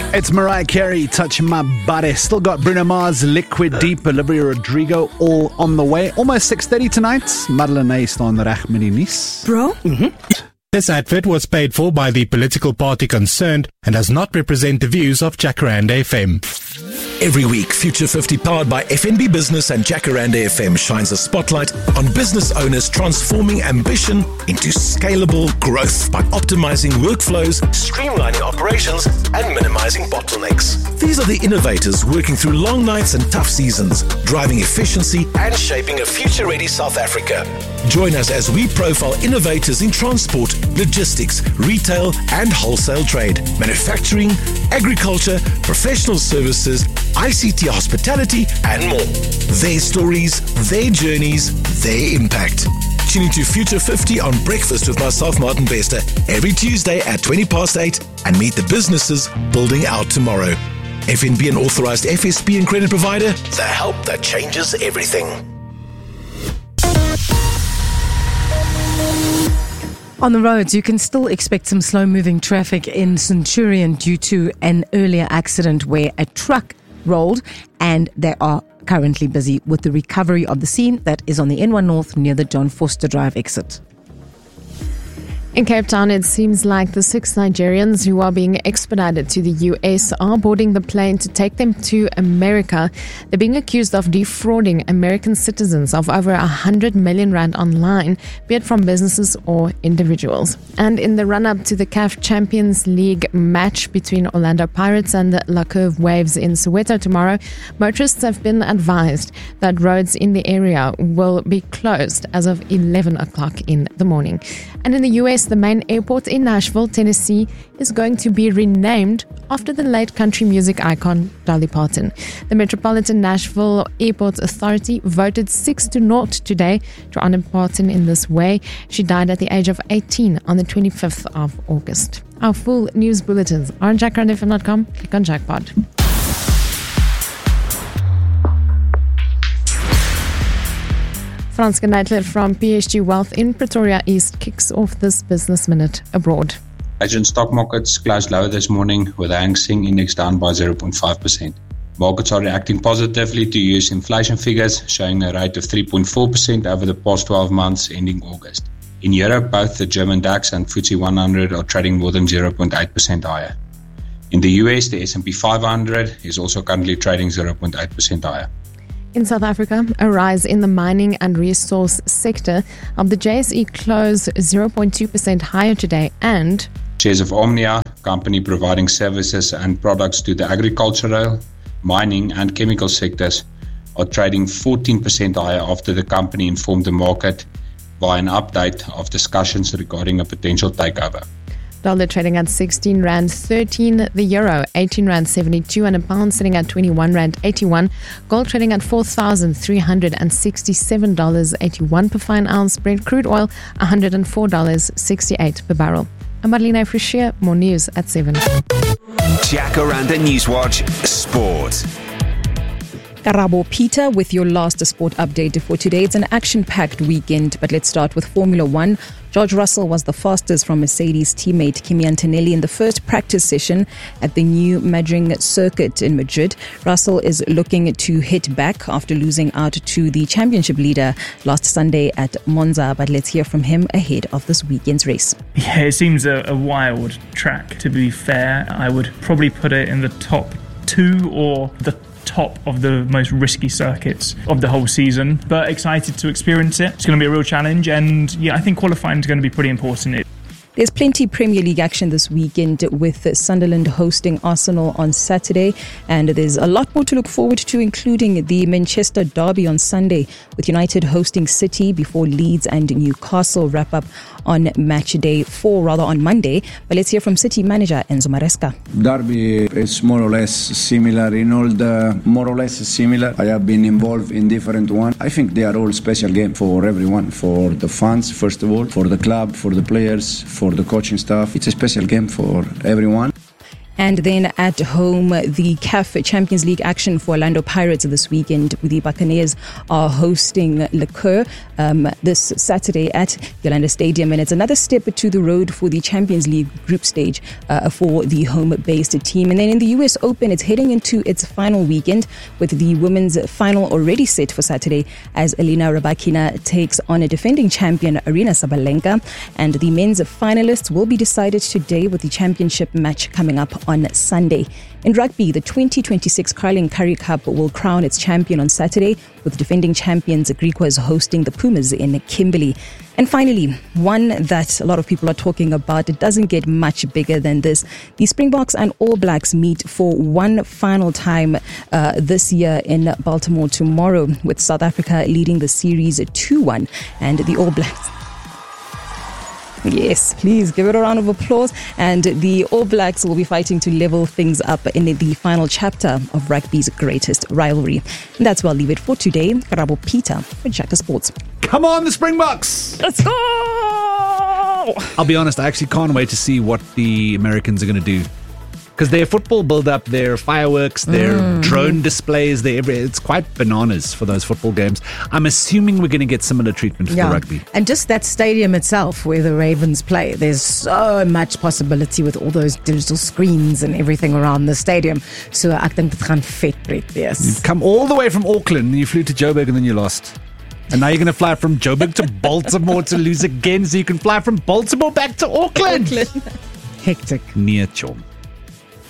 It's Mariah Carey, Touch My Body. Still got Bruno Mars, Liquid Deep, Olivia Rodrigo, all on the way. Almost 6:30 tonight. Madeleine staan reg met die nuus. Bro? This advert was paid for by the political party concerned and does not represent the views of Jacaranda FM. Every week, Future 50 powered by FNB Business and Jacaranda FM shines a spotlight on business owners transforming ambition into scalable growth by optimizing workflows, streamlining operations, and minimizing bottlenecks. These are the innovators working through long nights and tough seasons, driving efficiency and shaping a future-ready South Africa. Join us as we profile innovators in transport, logistics, retail, and wholesale trade, manufacturing, agriculture, professional services, ICT hospitality, and more. Their stories, their journeys, their impact. Tune into Future 50 on Breakfast with myself, Martin Bester, every Tuesday at 8:20 and meet the businesses building out tomorrow. FNB, an authorized FSP and credit provider, the help that changes everything. On the roads, you can still expect some slow-moving traffic in Centurion due to an earlier accident where a truck rolled, and they are currently busy with the recovery of the scene that is on the N1 North near the John Foster Drive exit. In Cape Town, it seems like the 6 Nigerians who are being expedited to the US are boarding the plane to take them to America. They're being accused of defrauding American citizens of over 100 million rand online, be it from businesses or individuals. And in the run-up to the CAF Champions League match between Orlando Pirates and the La Curve Waves in Soweto tomorrow, motorists have been advised that roads in the area will be closed as of 11 o'clock in the morning. And in the US, the main airport in Nashville, Tennessee, is going to be renamed after the late country music icon Dolly Parton. The Metropolitan Nashville Airport Authority voted 6-0 today to honor Parton in this way. She died at the age of 18 on the 25th of August. Our full news bulletins are on jacarandafm.com. Click on Jackpot. Franske Neitler from PSG Wealth in Pretoria East kicks off this Business Minute abroad. Asian stock markets closed lower this morning with the Hang Seng Index down by 0.5%. Markets are reacting positively to US inflation figures, showing a rate of 3.4% over the past 12 months ending August. In Europe, both the German DAX and FTSE 100 are trading more than 0.8% higher. In the US, the S&P 500 is also currently trading 0.8% higher. In South Africa, a rise in the mining and resource sector of the JSE closed 0.2% higher today, and shares of Omnia, company providing services and products to the agricultural, mining and chemical sectors, are trading 14% higher after the company informed the market via an update of discussions regarding a potential takeover. Dollar trading at 16 Rand 13, the euro 18 Rand 72, and a pound sitting at 21 Rand 81. Gold trading at $4,367.81 per fine ounce. Brent crude oil $104.68 per barrel. I'm Madeleine Frischier. More news at 7. Jacaranda Newswatch Sport. Karabo Peter with your last sport update for today. It's an action-packed weekend, but let's start with Formula One. George Russell was the fastest from Mercedes teammate Kimi Antonelli in the first practice session at the new Madrid circuit in Madrid. Russell is looking to hit back after losing out to the championship leader last Sunday at Monza, but let's hear from him ahead of this weekend's race. Yeah, it seems a wild track, to be fair. I would probably put it in the top 2 or the top of the most risky circuits of the whole season, but excited to experience it. It's going to be a real challenge, and yeah, I think qualifying is going to be pretty important. There's plenty Premier League action this weekend with Sunderland hosting Arsenal on Saturday, and there's a lot more to look forward to, including the Manchester derby on Sunday with United hosting City before Leeds and Newcastle wrap up on match day 4, on Monday. But let's hear from City manager Enzo Maresca. Derby is more or less similar in all the more or less similar. I have been involved in different ones. I think they are all special games for everyone, for the fans first of all, for the club, for the players, for the coaching staff. It's a special game for everyone. And then at home, the CAF Champions League action for Orlando Pirates this weekend. The Buccaneers are hosting Liqueur this Saturday at Yolanda Stadium. And it's another step to the road for the Champions League group stage for the home-based team. And then in the US Open, it's heading into its final weekend with the women's final already set for Saturday as Elena Rybakina takes on a defending champion Aryna Sabalenka. And the men's finalists will be decided today with the championship match coming up on Sunday. In rugby, the 2026 Carling Currie Cup will crown its champion on Saturday, with defending champions Griquas hosting the Pumas in Kimberley. And finally, one that a lot of people are talking about, it doesn't get much bigger than this. The Springboks and All Blacks meet for one final time this year in Baltimore tomorrow, with South Africa leading the series 2-1. And the All Blacks... Yes, please give it a round of applause. And the All Blacks will be fighting to level things up in the final chapter of rugby's greatest rivalry. And that's where I'll leave it for today. Karabo Peter for Checker Sports. Come on, the Springboks! Let's go! I'll be honest, I actually can't wait to see what the Americans are going to do. Because their football build-up, their fireworks, their drone displays, it's quite bananas for those football games. I'm assuming we're going to get similar treatment for the rugby. And just that stadium itself where the Ravens play, there's so much possibility with all those digital screens and everything around the stadium. So I think it's gaan vet pret wees. You come all the way from Auckland, you flew to Joburg and then you lost. And now you're going to fly from Joburg to Baltimore to lose again, so you can fly from Baltimore back to Auckland. Hectic. Near Chom.